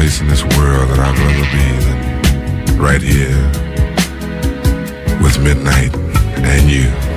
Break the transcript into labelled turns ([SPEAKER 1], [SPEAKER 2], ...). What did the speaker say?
[SPEAKER 1] place in this world that I'd rather be than right here with midnight and you.